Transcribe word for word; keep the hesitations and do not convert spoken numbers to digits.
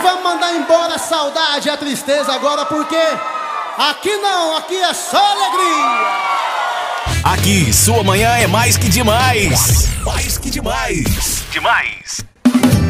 vamos mandar embora a saudade e a tristeza agora, porque aqui não, aqui é só alegria. Aqui, sua manhã é mais que demais. Mais que demais. Demais.